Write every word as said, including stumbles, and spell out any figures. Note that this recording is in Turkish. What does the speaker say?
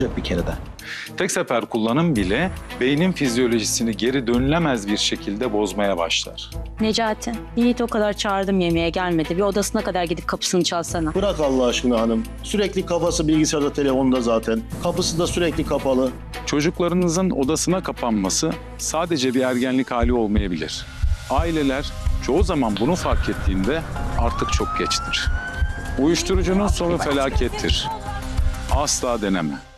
bir kere de. Tek sefer kullanım bile beynin fizyolojisini geri dönülemez bir şekilde bozmaya başlar. Necati, Yiğit o kadar çağırdım yemeğe gelmedi. Bir odasına kadar gidip kapısını çalsana. Bırak Allah aşkına hanım. Sürekli kafası bilgisayarda, telefonda zaten. Kapısı da sürekli kapalı. Çocuklarınızın odasına kapanması sadece bir ergenlik hali olmayabilir. Aileler çoğu zaman bunu fark ettiğinde artık çok geçtir. Uyuşturucunun sonu felakettir. Asla deneme.